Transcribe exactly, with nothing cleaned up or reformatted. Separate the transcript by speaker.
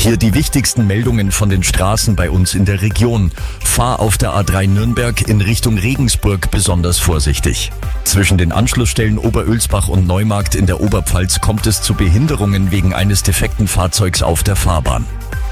Speaker 1: Hier die wichtigsten Meldungen von den Straßen bei uns in der Region. Fahr auf der A drei Nürnberg in Richtung Regensburg besonders vorsichtig. Zwischen den Anschlussstellen Oberölsbach und Neumarkt in der Oberpfalz kommt es zu Behinderungen wegen eines defekten Fahrzeugs auf der Fahrbahn.